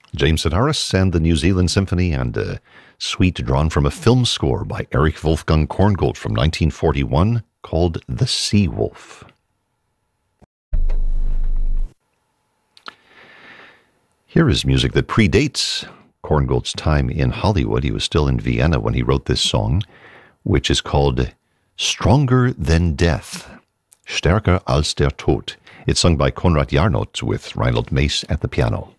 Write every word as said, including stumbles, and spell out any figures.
James Sidaris and the New Zealand Symphony, and a suite drawn from a film score by Erich Wolfgang Korngold from nineteen forty-one called The Sea Wolf. Here is music that predates Korngold's time in Hollywood. He was still in Vienna when he wrote this song, which is called Stronger Than Death, Stärker als der Tod. It's sung by Konrad Jarnot with Reinhold Mase at the piano.